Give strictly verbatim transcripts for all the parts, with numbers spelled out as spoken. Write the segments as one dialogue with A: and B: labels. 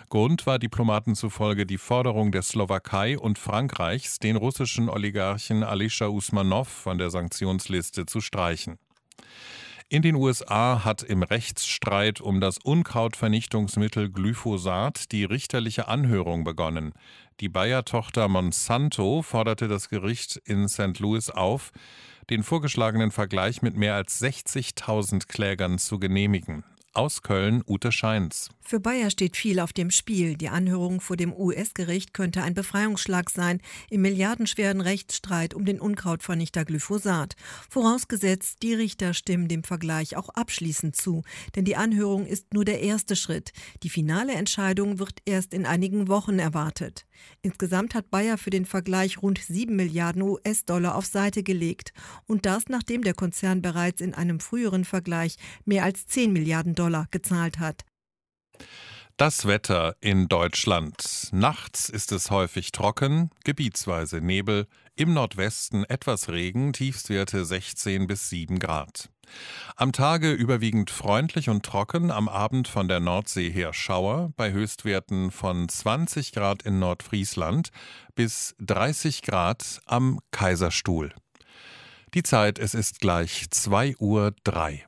A: Grund war Diplomaten zufolge die Forderung der Slowakei und Frankreichs, den russischen Oligarchen Alisher Usmanow von der Sanktionsliste zu streichen. In den U S A hat im Rechtsstreit um das Unkrautvernichtungsmittel Glyphosat die richterliche Anhörung begonnen. Die Bayer-Tochter Monsanto forderte das Gericht in Sankt Louis auf, den vorgeschlagenen Vergleich mit mehr als sechzigtausend Klägern zu genehmigen. Aus Köln, Ute Scheins.
B: Für Bayer steht viel auf dem Spiel. Die Anhörung vor dem U S-Gericht könnte ein Befreiungsschlag sein im milliardenschweren Rechtsstreit um den Unkrautvernichter Glyphosat. Vorausgesetzt, die Richter stimmen dem Vergleich auch abschließend zu. Denn die Anhörung ist nur der erste Schritt. Die finale Entscheidung wird erst in einigen Wochen erwartet. Insgesamt hat Bayer für den Vergleich rund sieben Milliarden U S-Dollar auf Seite gelegt. Und das, nachdem der Konzern bereits in einem früheren Vergleich mehr als zehn Milliarden Dollar gezahlt hat.
A: Das Wetter in Deutschland. Nachts ist es häufig trocken, gebietsweise Nebel, im Nordwesten etwas Regen, Tiefstwerte sechzehn bis sieben Grad. Am Tage überwiegend freundlich und trocken, am Abend von der Nordsee her Schauer, bei Höchstwerten von zwanzig Grad in Nordfriesland bis dreißig Grad am Kaiserstuhl. Die Zeit, es ist gleich zwei Uhr drei.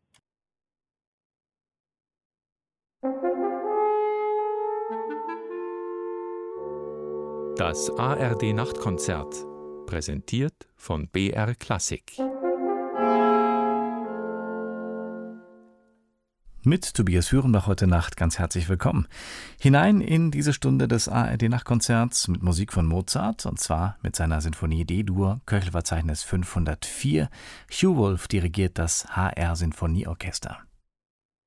C: Das A R D-Nachtkonzert, präsentiert von B R Klassik.
D: Mit Tobias Führenbach heute Nacht ganz herzlich willkommen. Hinein in diese Stunde des A R D-Nachtkonzerts mit Musik von Mozart, und zwar mit seiner Sinfonie D-Dur, Köchelverzeichnis fünfhundertvier. Hugh Wolf dirigiert das H R-Sinfonieorchester.